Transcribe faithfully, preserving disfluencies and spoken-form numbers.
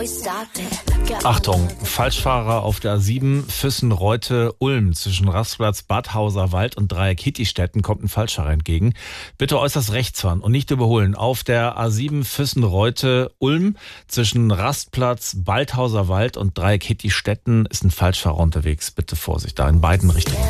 Achtung, Falschfahrer auf der A sieben Füssen-Reute-Ulm zwischen Rastplatz Badhauser Wald und Dreieck Hittistetten kommt ein Falschfahrer entgegen. Bitte äußerst rechts fahren und nicht überholen. Auf der A sieben Füssen-Reute-Ulm zwischen Rastplatz Badhauser Wald und Dreieck Hittistetten ist ein Falschfahrer unterwegs. Bitte Vorsicht, da in beiden Richtungen.